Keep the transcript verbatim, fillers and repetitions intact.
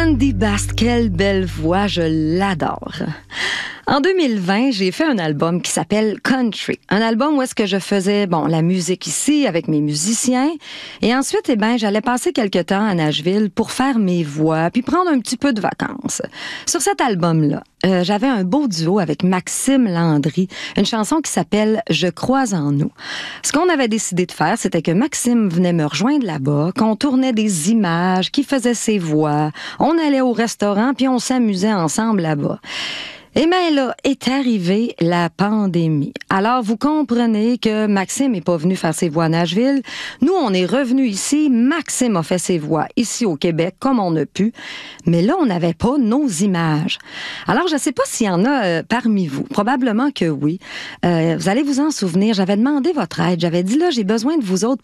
Andy Bast, quelle belle voix, je l'adore. En deux mille vingt, j'ai fait un album qui s'appelle Country. Un album où est-ce que je faisais, bon, la musique ici avec mes musiciens. Et ensuite, eh ben, j'allais passer quelques temps à Nashville pour faire mes voix puis prendre un petit peu de vacances. Sur cet album-là, euh, j'avais un beau duo avec Maxime Landry, une chanson qui s'appelle « Je crois en nous ». Ce qu'on avait décidé de faire, c'était que Maxime venait me rejoindre là-bas, qu'on tournait des images, qu'il faisait ses voix, on allait au restaurant puis on s'amusait ensemble là-bas. Et bien là, est arrivée la pandémie. Alors, vous comprenez que Maxime n'est pas venu faire ses voix à Nashville. Nous, on est revenus ici. Maxime a fait ses voix ici au Québec, comme on a pu. Mais là, on n'avait pas nos images. Alors, je ne sais pas s'il y en a euh, parmi vous. Probablement que oui. Euh, vous allez vous en souvenir. J'avais demandé votre aide. J'avais dit, là, j'ai besoin de vous autres